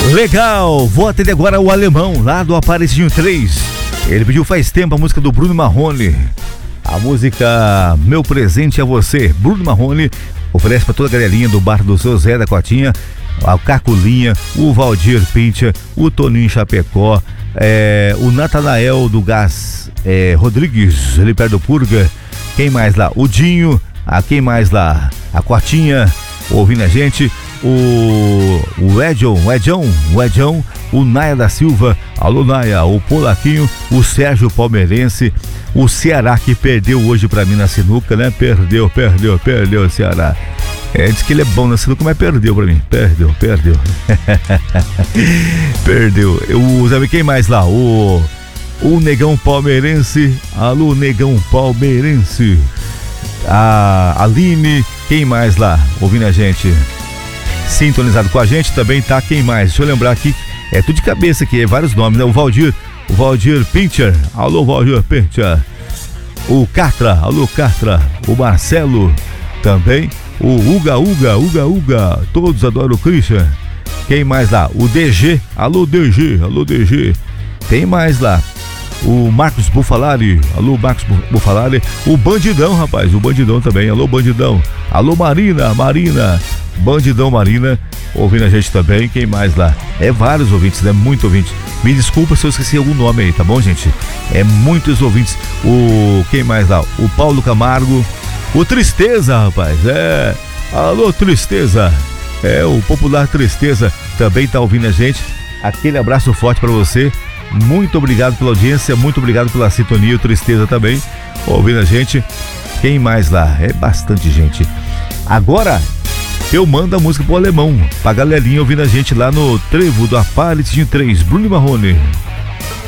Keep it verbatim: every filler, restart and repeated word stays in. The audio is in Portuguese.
Legal, vou atender agora o Alemão, lá do Aparecidinho três. Ele pediu faz tempo a música do Bruno Marrone. A música Meu Presente a Você. Bruno Marrone oferece para toda a galerinha do bar do seu Zé da Cotinha, a Caculinha, o Valdir Pintia, o Toninho Chapecó, é, o Natanael do Gás é, Rodrigues, ali perto do Purga. Quem mais lá? O Dinho. A quem mais lá? A Cotinha, ouvindo a gente. O, o Edjon, o Edjon, o Edjon, o Naya da Silva, alô Naya, o Polaquinho, o Sérgio Palmeirense, o Ceará que perdeu hoje pra mim na sinuca, né? Perdeu, perdeu, perdeu o Ceará. É, diz que ele é bom na sinuca, mas perdeu pra mim. Perdeu, perdeu. Perdeu. O, sabe quem mais lá? O, o Negão Palmeirense, alô Negão Palmeirense. A Aline, quem mais lá? Ouvindo a gente. Sintonizado com a gente também tá quem mais? Deixa eu lembrar aqui, é tudo de cabeça aqui, é vários nomes, né? O Valdir, o Valdir Pincher, alô Valdir Pincher. O Catra, alô Catra. O Marcelo também. O Uga, Uga, Uga, Uga. Todos adoram o Christian. Quem mais lá? O D G, alô D G, alô D G. Tem mais lá. O Marcos Bufalari, alô Marcos Bufalari. O Bandidão, rapaz, o Bandidão também, alô Bandidão. Alô Marina, Marina. Bandidão Marina, ouvindo a gente também. Quem mais lá? É vários ouvintes, né? Muito ouvintes. Me desculpa se eu esqueci algum nome aí, tá bom, gente? É muitos ouvintes. O quem mais lá? O Paulo Camargo. O Tristeza, rapaz. É. Alô, Tristeza. É, o popular Tristeza também tá ouvindo a gente. Aquele abraço forte pra você. Muito obrigado pela audiência, muito obrigado pela sintonia. O Tristeza também ouvindo a gente. Quem mais lá? É bastante gente. Agora eu mando a música pro Alemão, pra galerinha ouvindo a gente lá no Trevo do Aparecidinho três, Bruno Marrone.